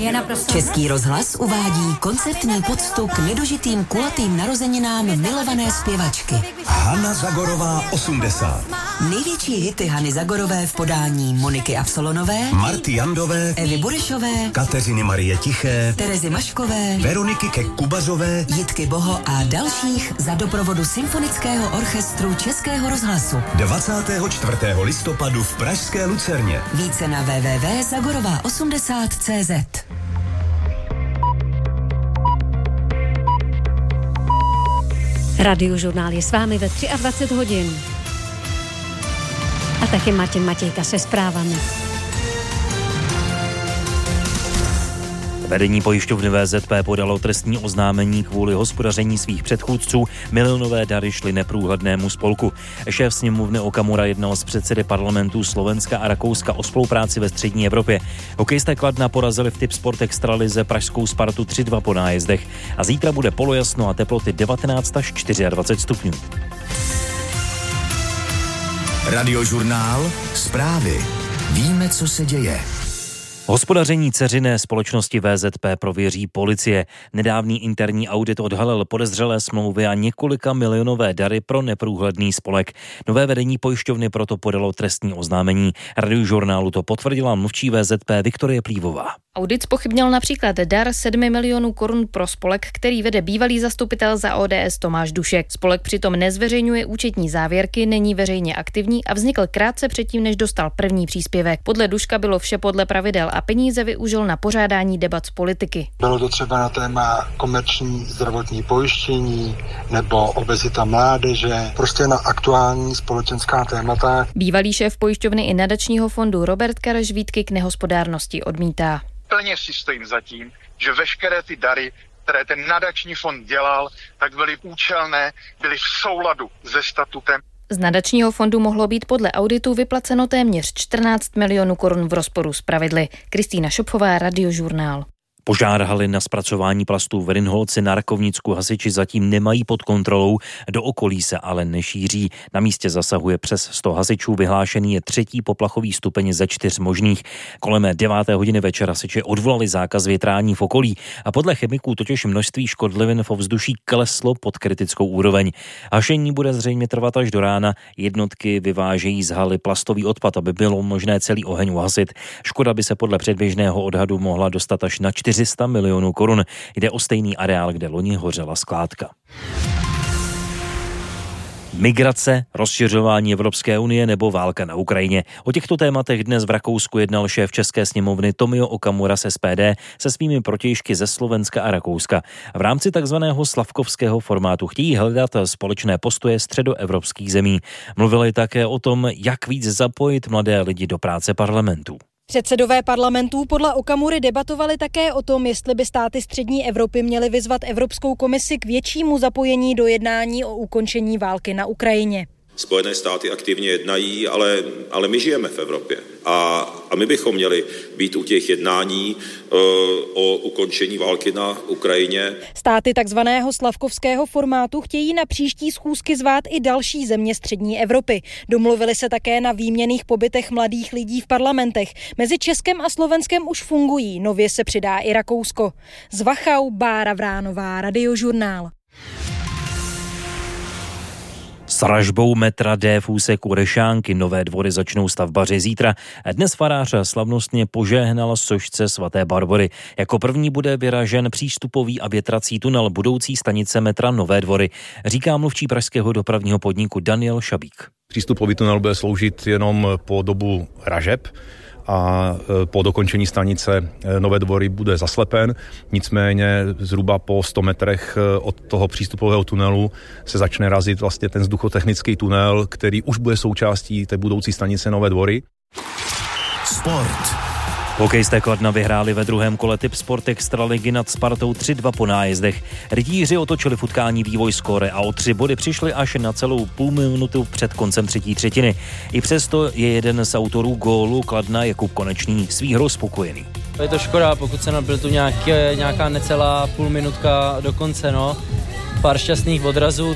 Je naprosto. Český rozhlas uvádí koncertní poctu k nedožitým kulatým narozeninám milované zpěvačky. Hana Zagorová 80. Největší hity Hany Zagorové v podání Moniky Absolonové, Marty Jandové, Evy Burešové, Kateřiny Marie Tiché, Terezy Maškové, Veroniky Kek-Kubazové, Jitky Boho a dalších za doprovodu Symfonického orchestru Českého rozhlasu. 24. listopadu v pražské Lucerně. Více na www.zagorová80.cz. Radiožurnál je s vámi ve 23 hodin. A taky Martin Matějka se zprávami. Vedení pojišťovny VZP podalo trestní oznámení kvůli hospodaření svých předchůdců. Milionové dary šly neprůhlednému spolku. Šéf sněmovny Okamura jednal s předsedy parlamentů Slovenska a Rakouska o spolupráci ve střední Evropě. Hokejisté Kladna porazili v Tipsport Extralize pražskou Spartu 3-2 po nájezdech. A zítra bude polojasno a teploty 19 až 24 stupňů. Radiožurnál, zprávy. Víme, co se děje. Hospodaření dceřiné společnosti VZP prověří policie. Nedávný interní audit odhalil podezřelé smlouvy a několika milionové dary pro neprůhledný spolek. Nové vedení pojišťovny proto podalo trestní oznámení. Radiožurnálu to potvrdila mluvčí VZP Viktorie Plívová. Audit zpochybnil například dar 7 milionů korun pro spolek, který vede bývalý zastupitel za ODS Tomáš Dušek. Spolek přitom nezveřejňuje účetní závěrky, není veřejně aktivní a vznikl krátce předtím, než dostal první příspěvek. Podle Duška bylo vše podle pravidel a peníze využil na pořádání debat z politiky. Bylo to třeba na téma komerční zdravotní pojištění nebo obezita mládeže, prostě na aktuální společenská témata. Bývalý šéf pojišťovny i nadačního fondu Robert Kareš výtky k nehospodárnosti odmítá. Plně si stojím za tím, že veškeré ty dary, které ten nadační fond dělal, tak byly účelné, byly v souladu se statutem. Z nadačního fondu mohlo být podle auditu vyplaceno téměř 14 milionů korun v rozporu s pravidly. Kristýna Šopfová, Radiožurnál. Požár haly na zpracování plastů v Rinholci na Rakovnicku hasiči zatím nemají pod kontrolou, do okolí se ale nešíří. Na místě zasahuje přes 100 hasičů, vyhlášený je 3. poplachový stupeň ze 4 možných. Kolem 9. hodiny večer hasiči odvolali zákaz větrání v okolí a podle chemiků totiž množství škodlivin v ovzduší kleslo pod kritickou úroveň. Hašení bude zřejmě trvat až do rána. Jednotky vyvážejí z haly plastový odpad, aby bylo možné celý oheň uhasit. Škoda by se podle předběžného odhadu mohla dostat až na 400 milionů korun. Jde o stejný areál, kde loni hořela skládka. Migrace, rozšiřování Evropské unie nebo válka na Ukrajině. O těchto tématech dnes v Rakousku jednal šéf České sněmovny Tomio Okamura z SPD se svými protějšky ze Slovenska a Rakouska. V rámci takzvaného slavkovského formátu chtějí hledat společné postoje středoevropských zemí. Mluvili také o tom, jak víc zapojit mladé lidi do práce parlamentů. Předsedové parlamentů podle Okamury debatovali také o tom, jestli by státy střední Evropy měly vyzvat Evropskou komisi k většímu zapojení do jednání o ukončení války na Ukrajině. Spojené státy aktivně jednají, ale my žijeme v Evropě a my bychom měli být u těch jednání o ukončení války na Ukrajině. Státy takzvaného slavkovského formátu chtějí na příští schůzky zvát i další země střední Evropy. Domluvili se také na výměnných pobytech mladých lidí v parlamentech. Mezi Českem a Slovenskem už fungují, nově se přidá i Rakousko. Z Wachau, Bára Vránová, Radiožurnál. S ražbou metra D v úseku Rešánky Nové Dvory začnou stavbaři zítra. Dnes farář slavnostně požehnal sošce svaté Barbory. Jako první bude vyražen přístupový a větrací tunel budoucí stanice metra Nové Dvory, říká mluvčí pražského dopravního podniku Daniel Šabík. Přístupový tunel bude sloužit jenom po dobu ražeb a po dokončení stanice Nové Dvory bude zaslepen. Nicméně zhruba po 100 metrech od toho přístupového tunelu se začne razit vlastně ten vzduchotechnický tunel, který už bude součástí té budoucí stanice Nové Dvory. Sport. Hokejisté Kladna vyhráli ve druhém kole Tipsport Extraligy nad Spartou 3-2 po nájezdech. Rytíři otočili v utkání vývoj skóre a o 3 body přišli až na celou půl minutu před koncem třetí třetiny. I přesto je jeden z autorů gólu Kladna Jakub Konečný s výhrou spokojený. Je to škoda, pokud se nabil tu nějaká necelá půl minutka do konce, Pár šťastných odrazů.